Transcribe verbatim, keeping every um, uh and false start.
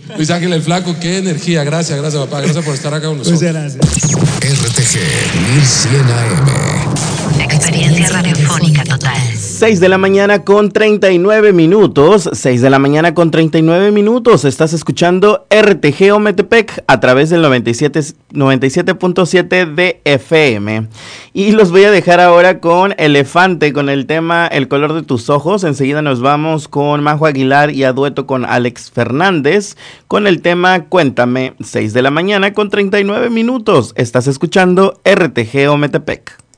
Luis Ángel el Flaco, qué energía. Gracias, gracias, papá. Gracias por estar acá con nosotros. Muchas gracias. R T G mil cien A M. Experiencia radiofónica total. seis de la mañana con treinta y nueve minutos. seis de la mañana con treinta y nueve minutos. Estás escuchando R T G Ometepec a través del noventa y siete punto siete de F M. Y los voy a dejar ahora con Elefante, con el tema El color de tus ojos. Enseguida nos vamos con Majo Aguilar y a dueto con Alex Fernández con el tema Cuéntame. seis de la mañana con treinta y nueve minutos. Estás escuchando R T G Ometepec.